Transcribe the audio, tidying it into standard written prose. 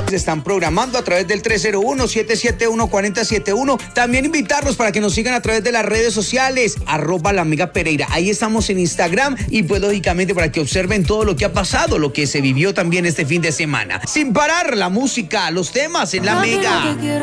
Se están programando a través del 301-771-4071. También invitarlos para que nos sigan a través de las redes sociales, @LaMegaPereira. Ahí estamos en Instagram y pues lógicamente para que observen todo lo que ha pasado, lo que se vivió también este fin de semana. Sin parar la música, los temas en La Mega.